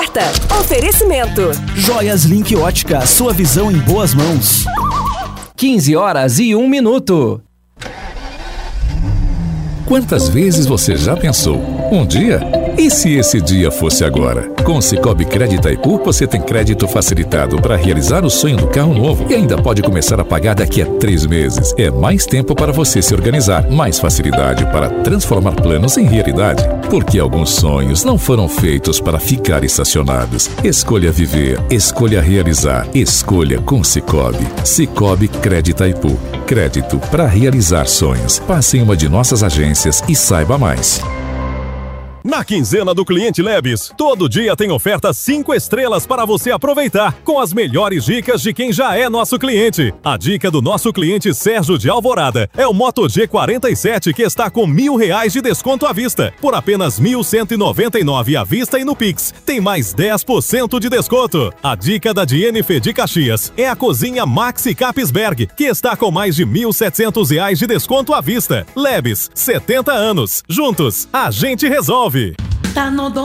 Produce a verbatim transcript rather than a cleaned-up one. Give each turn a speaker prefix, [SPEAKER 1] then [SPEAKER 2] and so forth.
[SPEAKER 1] oferta. Oferecimento.
[SPEAKER 2] Joias Link Ótica, sua visão em boas mãos.
[SPEAKER 3] quinze horas e um minuto.
[SPEAKER 4] Quantas vezes você já pensou? Um dia? E se esse dia fosse agora? Com o Sicoob Crédito Itaipu, você tem crédito facilitado para realizar o sonho do carro novo e ainda pode começar a pagar daqui a três meses. É mais tempo para você se organizar, mais facilidade para transformar planos em realidade. Porque alguns sonhos não foram feitos para ficar estacionados. Escolha viver, escolha realizar, escolha com Sicoob. Sicoob Crédito Itaipu. Crédito para realizar sonhos. Passe em uma de nossas agências e saiba mais.
[SPEAKER 5] Na quinzena do Cliente Labs, todo dia tem ofertas cinco estrelas para você aproveitar, com as melhores dicas de quem já é nosso cliente. A dica do nosso cliente Sérgio de Alvorada é o Moto G quarenta e sete, que está com mil reais de desconto à vista, por apenas mil cento e noventa e nove à vista e no Pix. Tem mais dez por cento de desconto. A dica da Diennifer de Caxias é a cozinha Maxi Capsberg, que está com mais de mil e setecentos reais de desconto à vista. Labs, setenta anos. Juntos, a gente resolve.
[SPEAKER 6] Tá no